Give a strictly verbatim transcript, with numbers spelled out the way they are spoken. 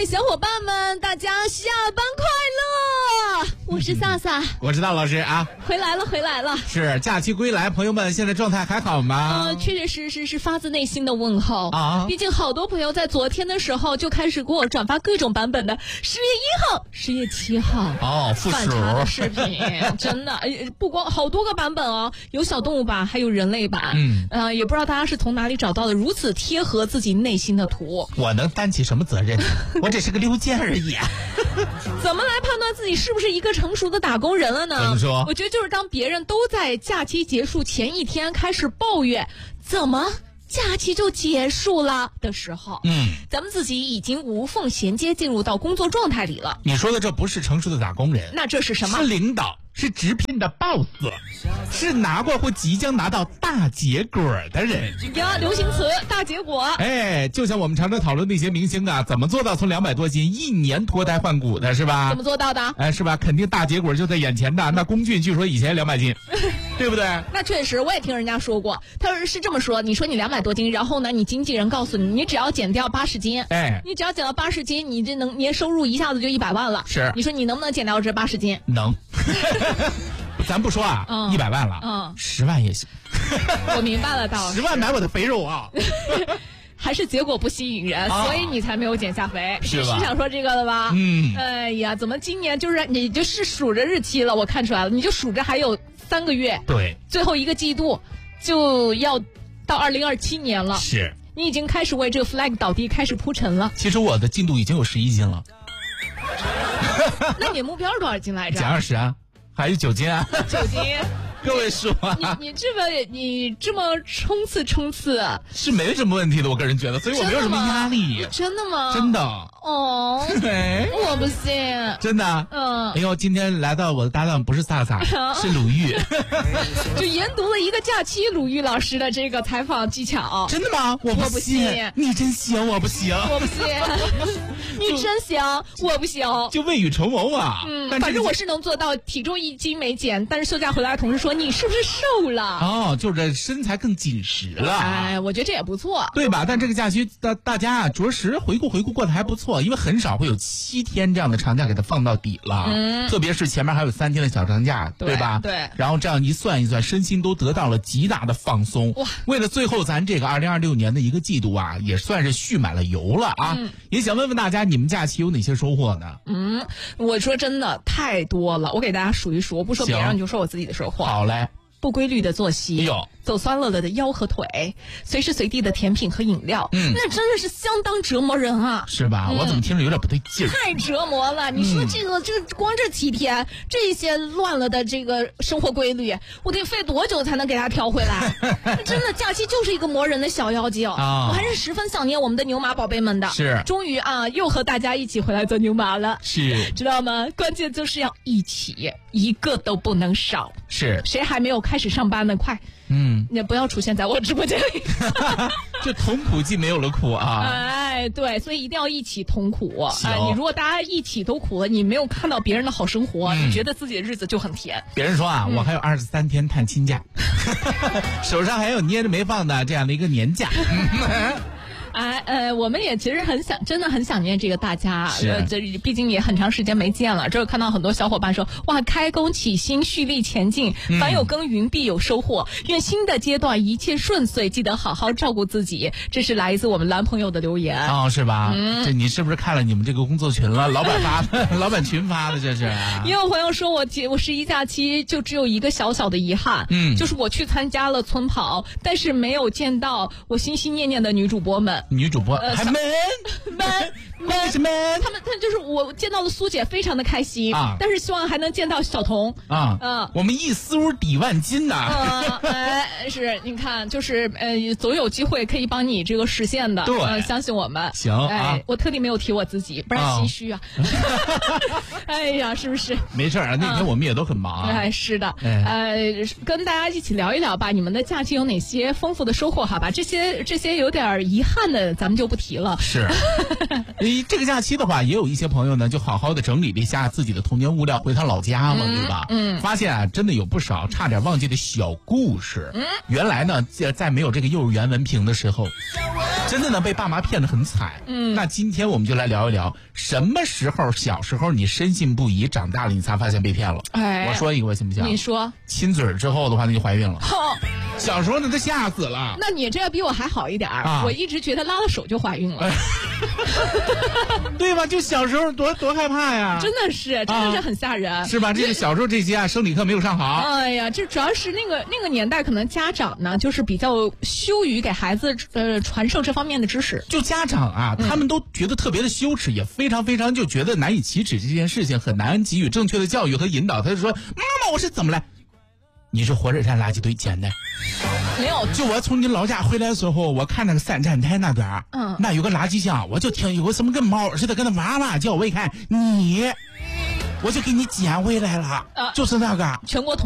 小伙伴们，大家下班快乐！我是萨萨， 我知道老师啊， 回来了，回来了。 是假期归来，朋友们现在状态还好吗？ 呃，确确实实是发自内心的问候啊！ 毕竟好多朋友在昨天的时候就开始给我转发各种版本的十月一号、十月七号哦，复反差的视频，真的，不光好多个版本哦，有小动物版，还有人类版。 嗯， 呃，也不知道大家是从哪里找到的如此贴合自己内心的图。 我能担起什么责任？我只是个溜肩而已。 怎么来判断自己是不是一个成熟的打工人了呢？ 怎么说？ 我觉得就是当别人都在假期结束前一天开始抱怨怎么假期就结束了的时候， 嗯， 咱们自己已经无缝衔接进入到工作状态里了。 你说的这不是成熟的打工人， 那这是什么？ 是领导，是直聘的 boss， 是拿过或即将拿到大结果的人呀，流行词大结果。 哎，就像我们常常讨论那些明星啊，怎么做到从两百多斤一年脱胎换骨的，是吧？ 怎么做到的？ 哎，是吧？肯定大结果就在眼前的。那龚俊据说以前两百斤，对不对？ 那确实，我也听人家说过，他说是这么说。你说你两百多斤，然后呢，你经纪人告诉你，你只要减掉八十斤， 哎， 你只要减到八十斤，你这能年收入一下子就一百万了。 是， 你说你能不能减掉这八十斤？ 能。咱不说啊，一百、嗯、万了， 嗯， 十万也行。 我明白了，倒十万买我的肥肉啊。 还是结果不吸引人，啊、所以你才没有减下肥， 是吧？ 是想说这个的吧？ 嗯。 哎呀，怎么今年就是你就是数着日期了？我看出来了，你就数着还有三个月， 对， 最后一个季度就要到二零二七年了。 是， 你已经开始为这个 flag 倒地开始铺陈了。 其实我的进度已经有十一斤了。 那你目标是多少斤来着？ 减二十啊，还有九斤啊。 九斤。 各位说、啊， 你你这么你这么冲刺冲刺是没什么问题的，我个人觉得，所以我没有什么压力。 真的吗？ 真的。 哦，我不信。 真的。 嗯。 哎呦，今天来到我的搭档不是萨萨，是鲁豫。 就研读了一个假期，鲁豫老师的这个采访技巧。 真的吗？我不信。 我不信。 你真行，我不行。 我不信。你真行，我不行。 就未雨绸缪啊。 嗯。反正我是能做到体重一斤没减，但是休假回来的同事说。你是不是瘦了？ 哦，就是身材更紧实了。 哎，我觉得这也不错， 对吧？但这个假期大大家啊，着实回顾回顾过得还不错，因为很少会有七天这样的长假给它放到底了。嗯，特别是前面还有三天的小长假，对, 对吧？ 对。 然后这样一算一算，身心都得到了极大的放松。哇！为了最后咱这个二零二六年的一个季度啊，也算是蓄满了油了啊。嗯。也想问问大家，你们假期有哪些收获呢？ 嗯，我说真的太多了，我给大家数一数，我不说别人，你就说我自己的收获。 好嘞。 不规律的作息， 有走酸了了的腰和腿，随时随地的甜品和饮料， 嗯， 那真的是相当折磨人啊， 是吧？嗯、我怎么听着有点不对劲儿？ 太折磨了！你说这个，嗯、这光这七天，这些乱了的这个生活规律，我得费多久才能给它调回来？真的，假期就是一个磨人的小妖精啊！我还是十分想念我们的牛马宝贝们的。 是， 终于啊，又和大家一起回来做牛马了。 是， 知道吗？关键就是要一起，一个都不能少。 是， 谁还没有开始上班呢？快， 嗯， 你不要出现在我直播间里。 这同苦既没有了苦啊！ 哎，对，所以一定要一起同苦。哎，你如果大家一起都苦了，你没有看到别人的好生活，嗯、你觉得自己的日子就很甜。 别人说啊，嗯、我还有二十三天探亲假，手上还有捏着没放的这样的一个年假。 哎呃，我们也其实很想，真的很想念这个大家。 是， 这毕竟也很长时间没见了。这是看到很多小伙伴说，哇，开工起薪，蓄力前进，凡有耕耘必有收获。嗯、愿新的阶段一切顺遂，记得好好照顾自己。这是来自我们男朋友的留言。 哦，是吧？ 嗯， 这你是不是看了你们这个工作群了？老板发的，老板群发的，这是。 也有朋友说我我十一假期就只有一个小小的遗憾， 嗯， 就是我去参加了村跑，但是没有见到我心心念念的女主播们。 女主播、呃、还闷闷闷什么？ 他们，他就是我见到了苏姐，非常的开心啊！ 但是希望还能见到小童啊！嗯、啊，我们一苏抵万金呐！ 啊，哎，是，你看，就是呃，总有机会可以帮你这个实现的。 对， 呃、相信我们。 行， 哎、 啊， 我特地没有提我自己，不然心虚啊。啊哎呀，是不是？ 没事啊，那天我们也都很忙。 哎，是的， 哎、 呃，跟大家一起聊一聊吧，你们的假期有哪些丰富的收获？好吧，这些这些有点遗憾的。 的咱们就不提了。 是，这个假期的话，也有一些朋友呢，就好好的整理了一下自己的童年物料，回他老家了，嗯、对吧？嗯，发现啊，真的有不少差点忘记的小故事。嗯，原来呢，在没有这个幼儿园文凭的时候，真的呢被爸妈骗得很惨。嗯，那今天我们就来聊一聊，什么时候小时候你深信不疑，长大了你才发现被骗了。哎，我说一个，行不行？ 你说。 亲嘴之后的话，那就怀孕了。小时候那都吓死了。 那你这比我还好一点、啊、我一直觉得拉了手就怀孕了。 对吧？就小时候多多害怕呀！ 真的是，真的是很吓人， 啊、是吧？这个小时候这些啊，生理课没有上好。 哎呀，这主要是那个那个年代，可能家长呢，就是比较羞于给孩子呃传授这方面的知识。 就家长啊，他们都觉得特别的羞耻，嗯、也非常非常就觉得难以启齿这件事情，很难给予正确的教育和引导。他就说：“妈妈，我是怎么来？你是火车站垃圾堆捡的。” 没有， 就我从你老家回来的时候，我看那个三站台那边，嗯，那有个垃圾箱，我就听有个什么跟猫似的，跟那哇哇叫，我一看你，我就给你捡回来了，呃、就是那个全国统。